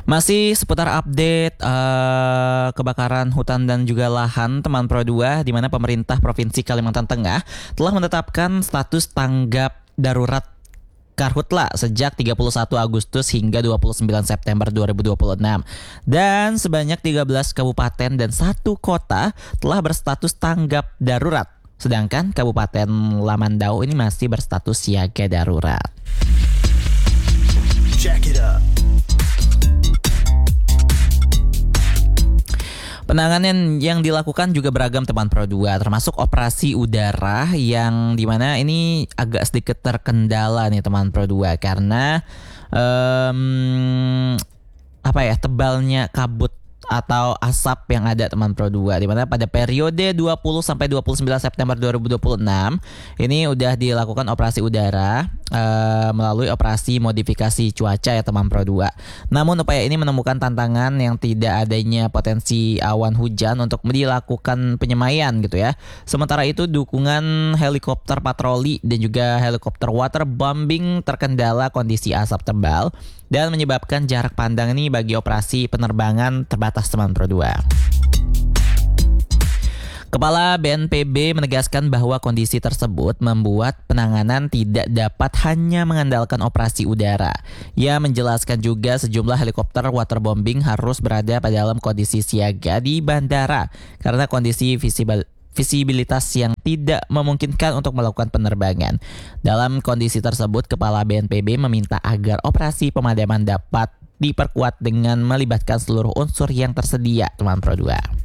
Masih seputar update kebakaran hutan dan juga lahan teman Pro 2, di mana pemerintah Provinsi Kalimantan Tengah telah menetapkan status tanggap darurat Karhutla sejak 31 Agustus hingga 29 September 2026. Dan sebanyak 13 kabupaten dan 1 kota telah berstatus tanggap darurat. Sedangkan Kabupaten Lamandau ini masih berstatus siaga darurat. Check it out. Penanganan yang dilakukan juga beragam teman Pro 2, termasuk operasi udara yang dimana ini agak sedikit terkendala nih teman Pro 2 karena tebalnya kabut atau asap yang ada teman Pro 2, di mana pada periode 20 sampai 29 September 2026 ini udah dilakukan operasi udara melalui operasi modifikasi cuaca ya teman Pro 2. Namun upaya ini menemukan tantangan yang tidak adanya potensi awan hujan untuk dilakukan penyemaian gitu ya. Sementara itu dukungan helikopter patroli dan juga helikopter waterbombing terkendala kondisi asap tebal dan menyebabkan jarak pandang ini bagi operasi penerbangan terbatas teman Pro 2. Kepala BNPB menegaskan bahwa kondisi tersebut membuat penanganan tidak dapat hanya mengandalkan operasi udara. Ia menjelaskan juga sejumlah helikopter waterbombing harus berada pada dalam kondisi siaga di bandara karena kondisi visibilitas yang tidak memungkinkan untuk melakukan penerbangan. Dalam kondisi tersebut, Kepala BNPB meminta agar operasi pemadaman dapat diperkuat dengan melibatkan seluruh unsur yang tersedia, teman Pro 2.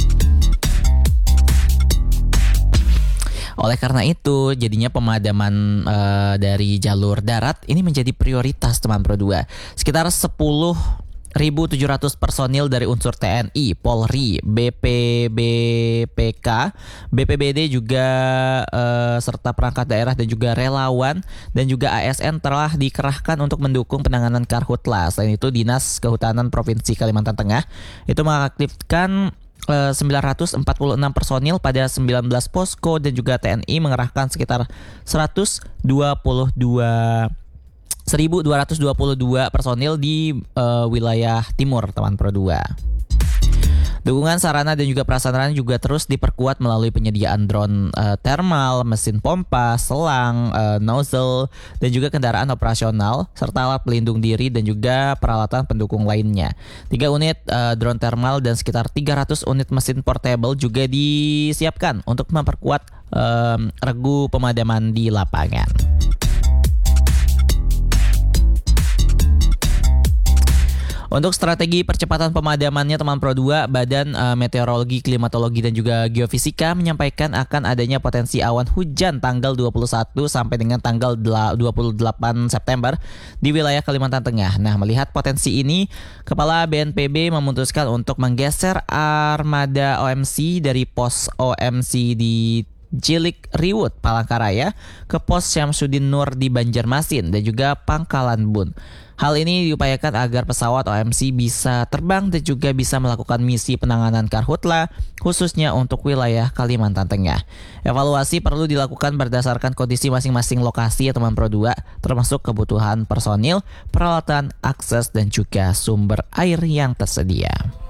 Oleh karena itu, jadinya pemadaman dari jalur darat ini menjadi prioritas teman Pro 2. Sekitar 10.700 personil dari unsur TNI, Polri, BPBPK, BPBD juga serta perangkat daerah dan juga relawan dan juga ASN telah dikerahkan untuk mendukung penanganan Karhutla. Selain itu, Dinas Kehutanan Provinsi Kalimantan Tengah itu mengaktifkan 946 personil pada 19 posko dan juga TNI mengerahkan sekitar 1.222 personil di wilayah timur teman Pro 2. Dukungan sarana dan juga prasarana juga terus diperkuat melalui penyediaan drone thermal, mesin pompa, selang, nozzle, dan juga kendaraan operasional, serta alat pelindung diri dan juga peralatan pendukung lainnya. 3 unit drone thermal dan sekitar 300 unit mesin portable juga disiapkan untuk memperkuat regu pemadaman di lapangan. Untuk strategi percepatan pemadamannya teman Pro 2, Badan Meteorologi, Klimatologi dan juga Geofisika menyampaikan akan adanya potensi awan hujan tanggal 21 sampai dengan tanggal 28 September di wilayah Kalimantan Tengah. Nah, melihat potensi ini, Kepala BNPB memutuskan untuk menggeser armada OMC dari pos OMC di Jilik Riwut, Palangkaraya ke pos Syamsuddin Nur di Banjarmasin dan juga Pangkalan Bun. Hal ini diupayakan agar pesawat OMC bisa terbang dan juga bisa melakukan misi penanganan Karhutla khususnya untuk wilayah Kalimantan Tengah. Evaluasi perlu dilakukan berdasarkan kondisi masing-masing lokasi ya teman Pro 2, termasuk kebutuhan personil, peralatan, akses dan juga sumber air yang tersedia.